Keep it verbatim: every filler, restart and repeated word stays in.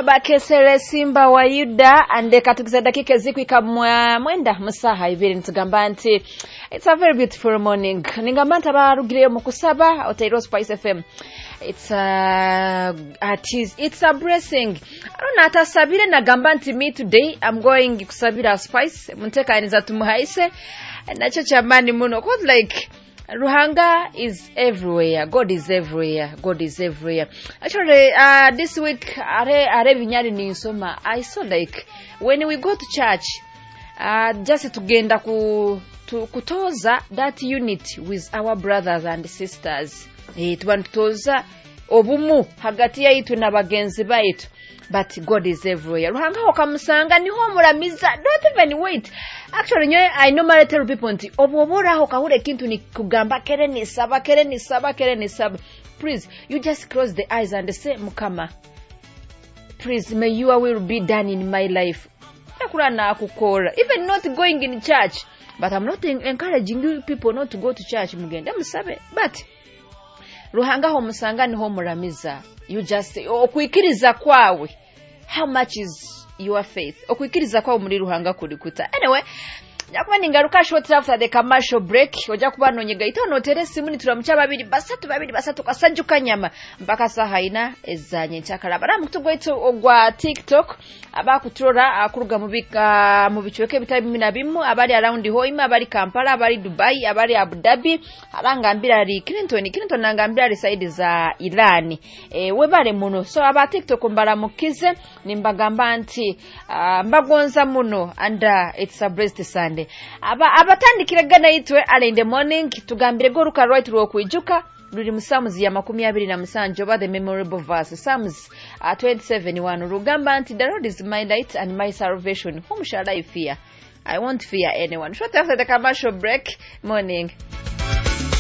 Bakesere Simba wa Yuda ande katukiza dakika zikwika mwenda musaha ibiri nitugamba nti it's a very beautiful morning ningamba ntabarugire mu kusaba Otairo Spice F M. It's a it it's a blessing. Arona atasabire nagamba nti me today I'm going kusabira Spice munteka aniza tumuhaise nacho chamani muno cause like Ruhanga is everywhere. God is everywhere. God is everywhere. Actually, uh, this week, are are vinyari ni insoma. I saw like when we go to church, uh, just to genda ku to kutoza that unit with our brothers and sisters. Eh, tubantoza obumu hagati yaitu na bagenzi baitu. But God is everywhere. Ruhanga hokamusanga niho muramiza. Don't even wait. Actually, nyo, I normally tell people nti obobora hokahure kintu ni kugamba kere ni saba kere ni saba kere ni saba. Please, you just close the eyes and say Mukama. Please, may your will be done in my life. Nakura na kukora. Even not going in church. But I'm not encouraging you people not to go to church mugenda musabe. But Ruhanga homusanga niho muramiza. You just okwikiriza kwawe. How much is your faith? Okwikiriza kwawe muri Ruhanga kulikuta. Anyway, yakuba ningaruka short after the commercial break. Oja kuba nonyega itono tere simuni turamucha babiri basatu babiri basatu kasanjuka nyama mpaka saha ina ezanye chakala. Bara mkutugo ito ogwa TikTok abakutura akuruga mubika mubichweke bitabi mina bimu abali around Hoima abali Kampala abali Dubai abali Abu Dhabi arangambira ari Clinton Clinton nangambira ari side za Iran e webale muno so aba TikTok mbara mukize nimbagamba nti uh, mbagonza muno and uh, it's a blessed Sunday aba abatandikira gana itwe ale in the morning tugambire go ruka right ro kwijuka ruri musamuzi ya makumi abiri na musanjo ba the memorable verse Psalms uh, twenty-seven one rugamba nti the Lord is my light and my salvation whom shall I fear? I won't fear anyone. Short after the commercial break morning.